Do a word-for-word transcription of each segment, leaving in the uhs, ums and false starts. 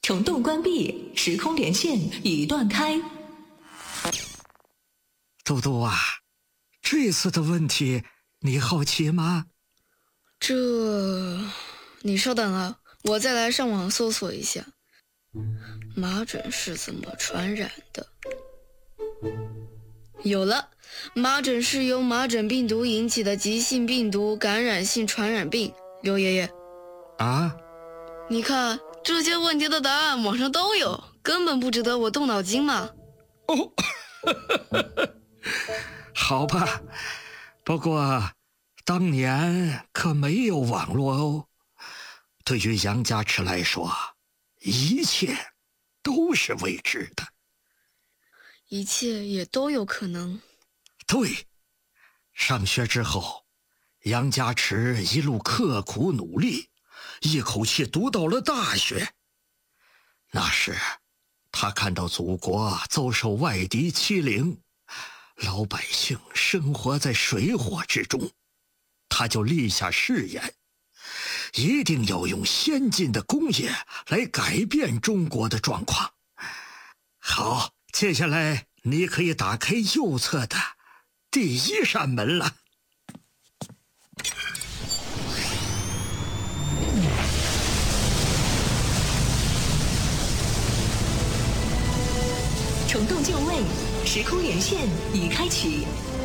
虫洞关闭，时空连线已断开。 嘟嘟啊，这次的问题你好奇吗？ 这，你稍等啊，我再来上网搜索一下，麻疹是怎么传染的。有了，麻疹是由麻疹病毒引起的急性病毒感染性传染病。刘爷爷啊， 你看这些问题的答案网上都有，根本不值得我动脑筋嘛。 哦，好吧，不过当年可没有网络哦。对于杨家池来说，一切都是未知的， 一切也都有可能。 对，上学之后，杨家池一路刻苦努力，一口气读到了大学。那时他看到祖国遭受外敌欺凌，老百姓生活在水火之中，他就立下誓言，一定要用先进的工业来改变中国的状况。好，接下来你可以打开右侧的第一扇门了。 虫洞就位，时空连线已开启。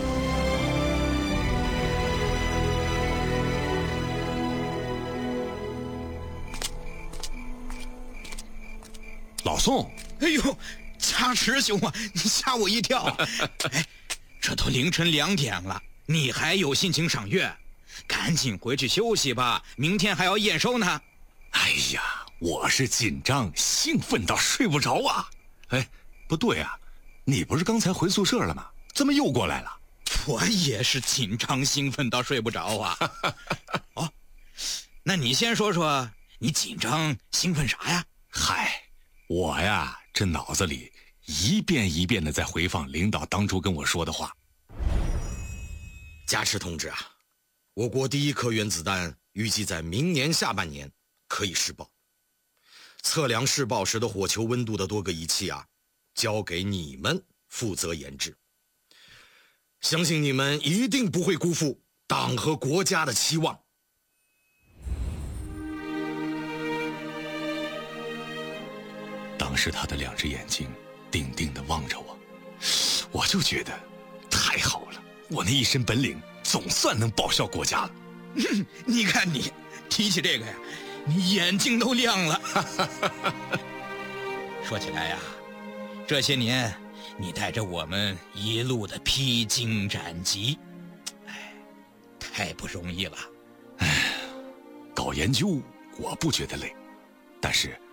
老宋， 哎呦，家池兄啊，你吓我一跳！哎，这都凌晨两点了，你还有心情赏月？赶紧回去休息吧，明天还要验收呢。 哎呀，我是紧张兴奋到睡不着啊！哎，不对啊，你不是刚才回宿舍了吗？怎么又过来了？ 我也是紧张兴奋到睡不着啊。哦，那你先说说，你紧张兴奋啥呀？ 嗨，我呀，这脑子里一遍一遍的在回放领导当初跟我说的话。 加持同志啊，我国第一颗原子弹预计在明年下半年可以试爆。测量试爆时的火球温度的多个仪器啊，交给你们负责研制。相信你们一定不会辜负党和国家的期望。 当时他的两只眼睛定定地望着我，我就觉得太好了，我那一身本领总算能报效国家了。 你看你提起这个呀，你眼睛都亮了。说起来呀，这些年你带着我们一路的披荆斩棘，哎，太不容易了。 哎，搞研究我不觉得累，但是